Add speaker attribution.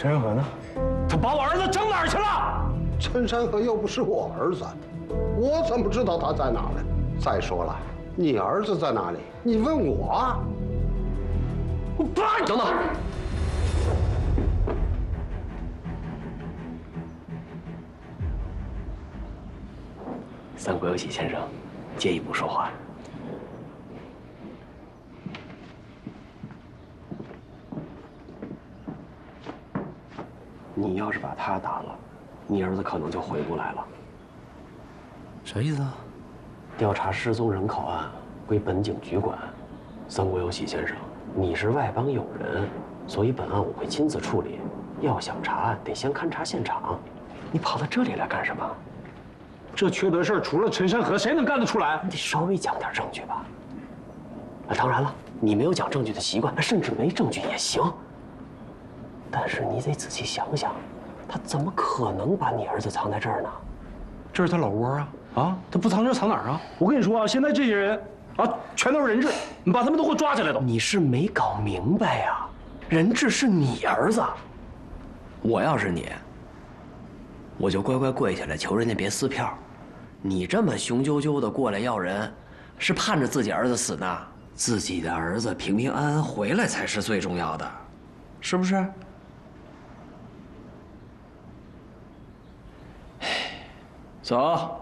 Speaker 1: 陈山河呢？他把我儿子整哪儿去了？
Speaker 2: 陈山河又不是我儿子，我怎么知道他在哪呢？再说了，你儿子在哪里？你问我啊？
Speaker 3: 等等。三国有喜先生，借一步说话。你要是把他打了，你儿子可能就回不来了。
Speaker 4: 啥意思啊？
Speaker 3: 调查失踪人口案归本警局管。三国有喜先生，你是外邦友人，所以本案我会亲自处理。要想查案，得先勘察现场。你跑到这里来干什么？
Speaker 1: 这缺德事儿，除了陈山河，谁能干得出来？
Speaker 3: 你得稍微讲点证据吧。当然了，你没有讲证据的习惯，甚至没证据也行。但是你得仔细想想，他怎么可能把你儿子藏在这儿呢？
Speaker 1: 这是他老窝啊！啊，他不藏这藏哪儿啊？我跟你说啊，现在这些人啊，全都是人质，你把他们都给我抓起来都！
Speaker 3: 你是没搞明白呀，人质是你儿子。
Speaker 4: 我要是你，我就乖乖跪下来求人家别撕票。你这么雄赳赳的过来要人，是盼着自己儿子死呢？自己的儿子平平安安回来才是最重要的，是不是？走。